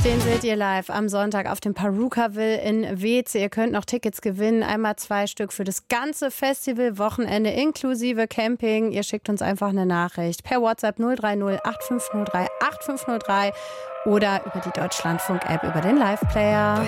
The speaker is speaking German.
Den seht ihr live am Sonntag auf dem Perukaville in Weeze. Ihr könnt noch Tickets gewinnen, einmal 2 Stück für das ganze Festivalwochenende inklusive Camping. Ihr schickt uns einfach eine Nachricht per WhatsApp 030 8503 8503 oder über die Deutschlandfunk-App über den Live-Player.